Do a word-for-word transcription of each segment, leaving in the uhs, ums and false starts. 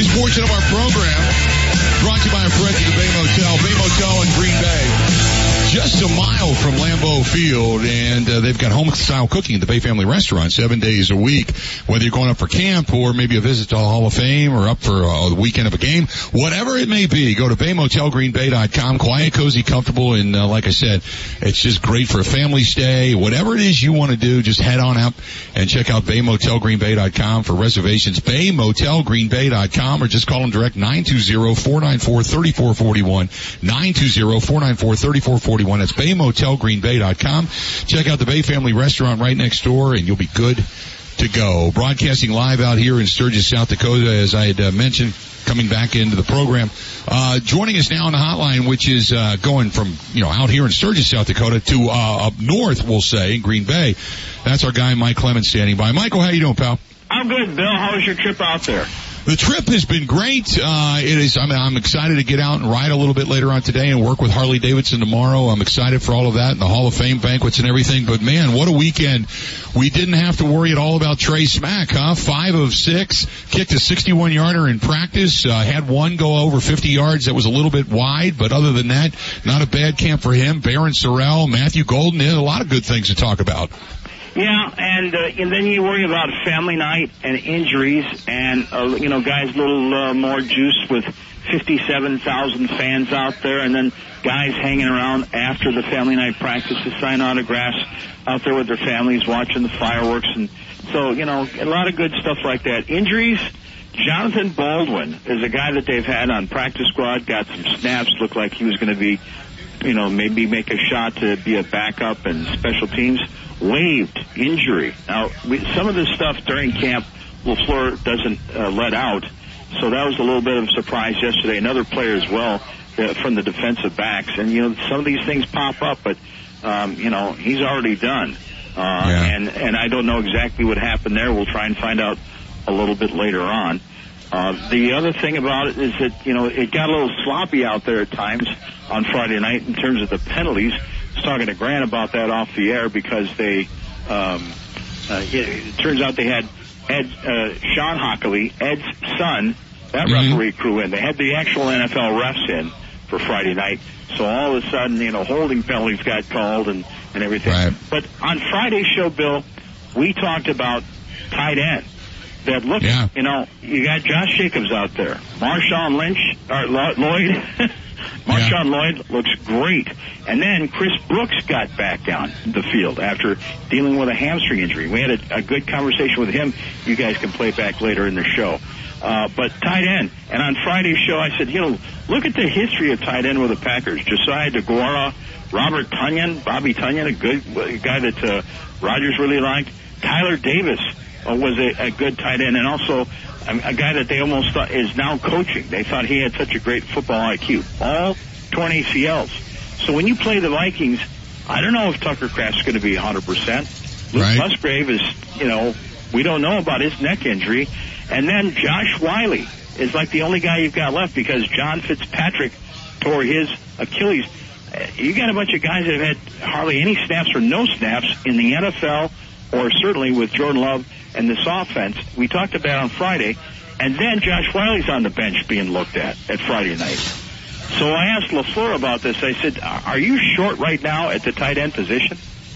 This portion of our program brought to you by our friends at the Bay Motel. Bay Motel in Green Bay. Just a mile from Lambeau Field, and uh, they've got home-style cooking at the Bay Family Restaurant seven days a week. Whether you're going up for camp or maybe a visit to the Hall of Fame or up for uh, the weekend of a game, whatever it may be, go to bay motel green bay dot com. Quiet, cozy, comfortable, and uh, like I said, it's just great for a family stay. Whatever it is you want to do, just head on up and check out bay motel green bay dot com for reservations. bay motel green bay dot com, or just call them direct nine two zero, four nine four, three four four one, nine two zero, four nine four, three four four one. That's bay motel green bay dot com. Check out the Bay Family Restaurant right next door, and you'll be good to go. Broadcasting live out here in Sturgis, South Dakota, as I had uh, mentioned, coming back into the program. Uh, joining us now on the hotline, which is uh, going from, you know, out here in Sturgis, South Dakota to uh, up north, we'll say, in Green Bay. That's our guy, Mike Clemens, standing by. Michael, how you doing, pal? I'm good, Bill. How was your trip out there? The trip has been great. Uh, it is, I'm, I'm excited to get out and ride a little bit later on today and work with Harley Davidson tomorrow. I'm excited for all of that and the Hall of Fame banquets and everything. But man, what a weekend. We didn't have to worry at all about Trey Smack, huh? Five of six, kicked a sixty-one yarder in practice, uh, had one go over fifty yards that was a little bit wide, but other than that, not a bad camp for him. Barron Sorrell, Matthew Golden, a lot of good things to talk about. Yeah, and, uh, and then you worry about family night and injuries and, uh, you know, guys a little uh, more juiced with fifty-seven thousand fans out there, and then guys hanging around after the family night practice to sign autographs out there with their families watching the fireworks. And so, you know, a lot of good stuff like that. Injuries, Jonathan Baldwin is a guy that they've had on practice squad, got some snaps, looked like he was going to be, you know, maybe make a shot to be a backup in special teams. Waived injury. Now, we, some of this stuff during camp, LaFleur doesn't uh, let out, so that was a little bit of a surprise yesterday. Another player as well uh, from the defensive backs, and you know some of these things pop up, but um, you know he's already done, uh, yeah. and and I don't know exactly what happened there. We'll try and find out a little bit later on. Uh, the other thing about it is that you know it got a little sloppy out there at times on Friday night in terms of the penalties. I was talking to Grant about that off the air because they, um, uh, it, it turns out they had Ed, uh, Sean Hockley, Ed's son, that mm-hmm. referee crew in. They had the actual N F L refs in for Friday night. So all of a sudden, you know, holding penalties got called and, and everything. Right. But on Friday's show, Bill, we talked about tight end. That look, yeah. you know, you got Josh Jacobs out there. Marshawn Lynch, or Lloyd. Marshawn yeah. Lloyd looks great. And then Chris Brooks got back down the field after dealing with a hamstring injury. We had a, a good conversation with him. You guys can play back later in the show. Uh, but tight end. And on Friday's show, I said, you know, look at the history of tight end with the Packers. Josiah DeGuara, Robert Tonyan, Bobby Tonyan, a good a guy that uh, Rodgers really liked. Tyler Davis uh, was a, a good tight end. And also a, a guy that they almost thought is now coaching. They thought he had such a great football I Q. All torn A C Ls. So when you play the Vikings, I don't know if Tucker Kraft's going to be one hundred percent. Luke right. Musgrave is, you know, we don't know about his neck injury. And then Josh Wiley is like the only guy you've got left because John Fitzpatrick tore his Achilles. You got a bunch of guys that have had hardly any snaps or no snaps in the N F L or certainly with Jordan Love and this offense. We talked about on Friday. And then Josh Wiley's on the bench being looked at at Friday night. So I asked LaFleur about this. I said, are you short right now at the tight end position?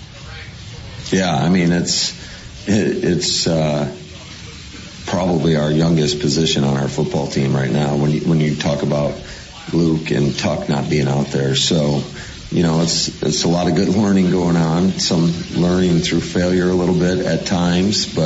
Yeah, I mean, it's it's uh, probably our youngest position on our football team right now when you, when you talk about Luke and Tuck not being out there. So, you know, it's it's a lot of good learning going on, some learning through failure a little bit at times, but